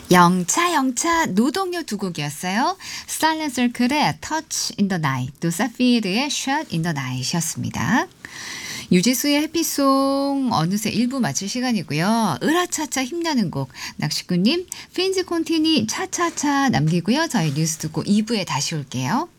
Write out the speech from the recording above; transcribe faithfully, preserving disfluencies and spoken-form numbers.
영차 영차 노동요 두 곡이었어요. Silent Circle의 Touch in the Night, 또 사피르의 Shot in the Night이었습니다. 유지수의 해피송 어느새 일 부 마칠 시간이고요. 으라차차 힘나는 곡 낚시꾼님 핀즈 콘티니 차차차 남기고요. 저희 뉴스 듣고 이 부에 다시 올게요.